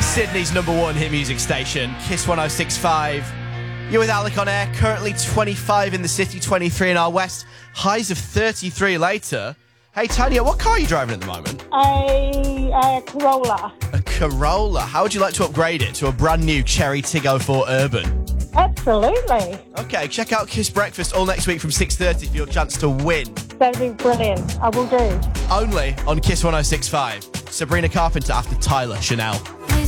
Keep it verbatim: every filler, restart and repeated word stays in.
Sydney's number one hit music station, Kiss one oh six point five. You're with Alec on air, currently twenty-five in the city, twenty-three in our west, highs of thirty-three later. Hey, Tanya, what car are you driving at the moment? A, a Corolla. A Corolla. How would you like to upgrade it to a brand new Cherry Tiggo oh four Urban? Absolutely. Okay, check out Kiss Breakfast all next week from six thirty for your chance to win. That'd be brilliant. I will do. Only on Kiss one oh six point five. Sabrina Carpenter after Tyler Chanel.